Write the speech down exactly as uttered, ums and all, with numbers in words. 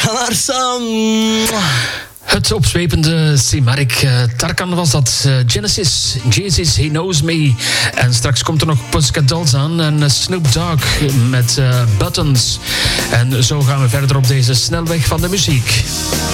gaan naar Sam. Het opzwepende Simarik uh, Tarkan was dat. Uh, Genesis, Jesus, He Knows Me. En straks komt er nog Pussycat Dolls aan en uh, Snoop Dogg met uh, Buttons. En zo gaan we verder op deze snelweg van de muziek.